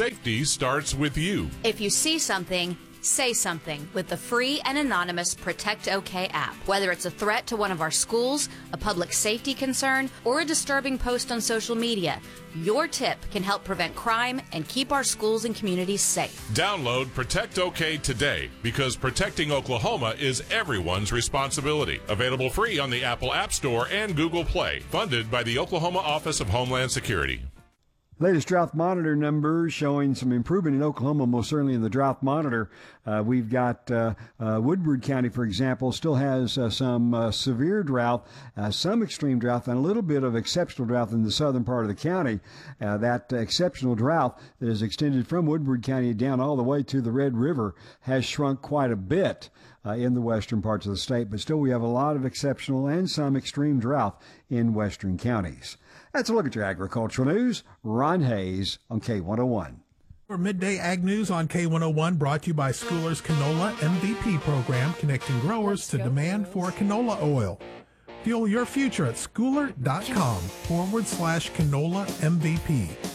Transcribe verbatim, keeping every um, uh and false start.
safety starts with you. If you see something, say something with the free and anonymous Protect OK app. Whether it's a threat to one of our schools, a public safety concern, or a disturbing post on social media, your tip can help prevent crime and keep our schools and communities safe. Download Protect OK today, because protecting Oklahoma is everyone's responsibility. Available free on the Apple App Store and Google Play. Funded by the Oklahoma Office of Homeland Security. Latest drought monitor numbers showing some improvement in Oklahoma, most certainly in the drought monitor. Uh, we've got uh, uh, Woodward County, for example, still has uh, some uh, severe drought, uh, some extreme drought, and a little bit of exceptional drought in the southern part of the county. Uh, that uh, exceptional drought that is extended from Woodward County down all the way to the Red River has shrunk quite a bit uh, in the western parts of the state, but still we have a lot of exceptional and some extreme drought in western counties. That's a look at your agricultural news. Ron Hayes on K one oh one. For Midday Ag News on K one oh one, brought to you by Schooler's Canola M V P program, connecting growers to demand for canola oil. Fuel your future at schooler.com forward slash canola MVP.